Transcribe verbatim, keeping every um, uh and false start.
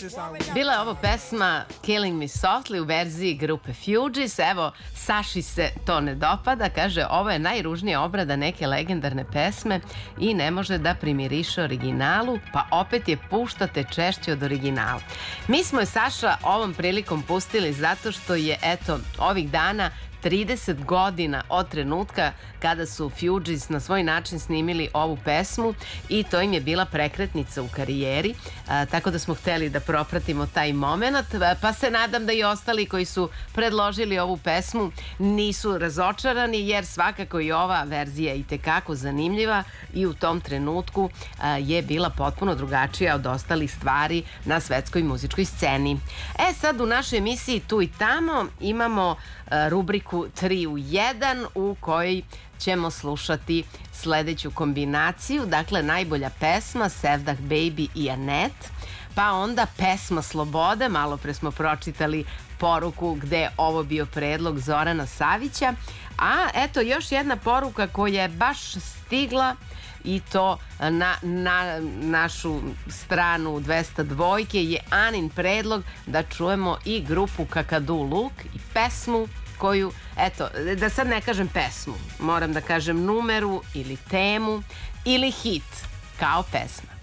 Bila je ovo pesma Killing Me Softly u verziji grupe Fugees. Evo, Saši se to ne dopada. Kaže, ovo je najružnija obrada neke legendarne pesme i ne može da primiriše originalu, pa opet je puštate češće od originala. Mi smo je, Saša, ovom prilikom pustili zato što je, eto, ovih dana trideset godina od trenutka kada su Fugees na svoj način snimili ovu pesmu i to im je bila prekretnica u karijeri, a, tako da smo hteli da propratimo taj moment, pa se nadam da i ostali koji su predložili ovu pesmu nisu razočarani, jer svakako i ova verzija je itekako zanimljiva i u tom trenutku a, je bila potpuno drugačija od ostalih stvari na svetskoj muzičkoj sceni. E sad u našoj emisiji Tu i tamo imamo a, rubriku tri u jedan u kojoj ćemo slušati sledeću kombinaciju, dakle najbolja pesma Sevdah Baby i Anet, pa onda pesma Slobode, malo pre smo pročitali poruku gde je ovo bio predlog Zorana Savića, a eto još jedna poruka koja je baš stigla i to na, na našu stranu dvesta dva je Anin predlog da čujemo i grupu Kakadu Luk i pesmu koju, eto, da sad ne kažem pesmu, moram da kažem numeru ili temu ili hit kao pesma.